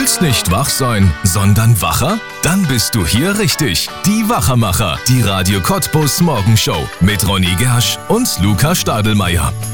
Willst nicht wach sein, sondern wacher? Dann bist du hier richtig. Die Wachermacher, die Radio Cottbus Morgenshow mit Ronny Gersch und Luca Stadelmeier.